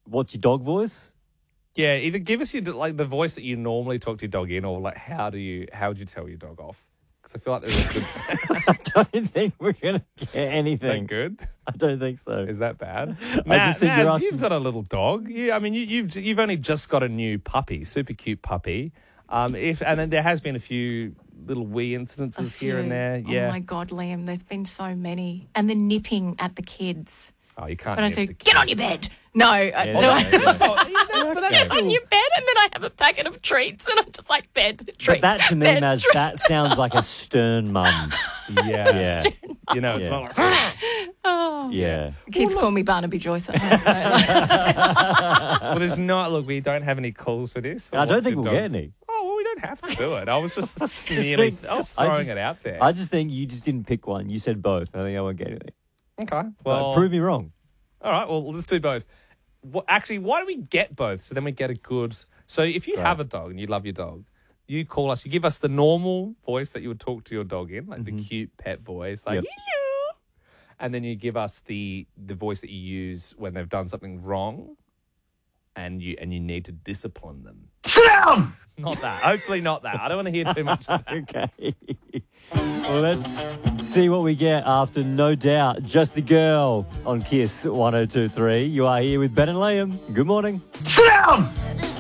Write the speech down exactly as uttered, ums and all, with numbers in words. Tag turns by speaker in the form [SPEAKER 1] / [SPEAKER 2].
[SPEAKER 1] what's your dog voice?
[SPEAKER 2] Yeah, either give us your like the voice that you normally talk to your dog in, or like how do you how would you tell your dog off? Because I feel like there's a good.
[SPEAKER 1] I don't think we're gonna get anything.
[SPEAKER 2] Is that good?
[SPEAKER 1] I don't think so.
[SPEAKER 2] Is that bad?
[SPEAKER 1] I
[SPEAKER 2] Naz,
[SPEAKER 1] just think
[SPEAKER 2] Naz,
[SPEAKER 1] you're asking-
[SPEAKER 2] you've got a little dog. You, I mean, you, you've you've only just got a new puppy, super cute puppy. Um, if and then there has been a few little wee incidences
[SPEAKER 3] A
[SPEAKER 2] here and
[SPEAKER 3] few.
[SPEAKER 2] there.
[SPEAKER 3] Oh
[SPEAKER 2] Yeah.
[SPEAKER 3] my God, Liam, there's been so many. And the nipping at the kids.
[SPEAKER 2] Oh, you can't.
[SPEAKER 3] But I
[SPEAKER 2] nip
[SPEAKER 3] say,
[SPEAKER 2] the
[SPEAKER 3] get
[SPEAKER 2] kid.
[SPEAKER 3] on your bed. No, I
[SPEAKER 1] Yeah,
[SPEAKER 3] do I?
[SPEAKER 1] yeah, yeah.
[SPEAKER 2] That's not, yeah, that's, but that's
[SPEAKER 3] Get on
[SPEAKER 2] cool.
[SPEAKER 3] your bed, and then I have a packet of treats, and I'm just like, bed, treats.
[SPEAKER 1] But that to me,
[SPEAKER 3] bed,
[SPEAKER 1] Maz,
[SPEAKER 3] treats.
[SPEAKER 1] that sounds like a stern mum.
[SPEAKER 2] Yeah.
[SPEAKER 1] Yeah.
[SPEAKER 2] You know, it's
[SPEAKER 1] Yeah.
[SPEAKER 2] not like.
[SPEAKER 3] Oh.
[SPEAKER 1] Yeah.
[SPEAKER 3] The kids call me Barnaby Joyce at home. So like,
[SPEAKER 2] Well, there's not. Look, we don't have any calls for this.
[SPEAKER 1] I don't
[SPEAKER 2] What's
[SPEAKER 1] think
[SPEAKER 2] your
[SPEAKER 1] we'll
[SPEAKER 2] dog-
[SPEAKER 1] get any.
[SPEAKER 2] Oh well, we don't have to do it. I was just merely.
[SPEAKER 1] think-
[SPEAKER 2] I was
[SPEAKER 1] I
[SPEAKER 2] throwing
[SPEAKER 1] just-
[SPEAKER 2] it out there.
[SPEAKER 1] I just think you just didn't pick one. You said both. I think I won't get anything.
[SPEAKER 2] okay.
[SPEAKER 1] But
[SPEAKER 2] Well,
[SPEAKER 1] prove me wrong.
[SPEAKER 2] all right. Well, let's do both. What, actually, why don't we get both? So then we get a good. So if you
[SPEAKER 1] Right.
[SPEAKER 2] have a dog and you love your dog, you call us. You give us the normal voice that you would talk to your dog in, like the cute pet voice, like
[SPEAKER 1] Yep.
[SPEAKER 2] "Meow." And then you give us the the voice that you use when they've done something wrong, and you and you need to discipline them.
[SPEAKER 4] Sit down!
[SPEAKER 2] Not that. Hopefully, not that. I don't want to hear too much. Of that.
[SPEAKER 1] Okay. Well, let's see what we get after No Doubt, Just a Girl on Kiss one oh two three. You are here with Ben and Liam. Good morning.
[SPEAKER 4] Sit down!